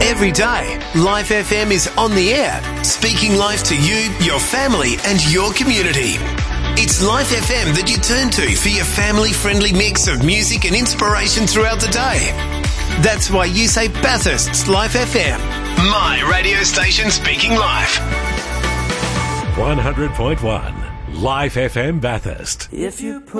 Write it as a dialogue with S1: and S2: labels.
S1: Every day, Life FM is on the air, speaking life to you, your family and your community. It's Life FM that you turn to for your family-friendly mix of music and inspiration throughout the day. That's why you say Bathurst's Life FM. My radio station speaking life.
S2: 100.1 Life FM Bathurst.
S3: If you put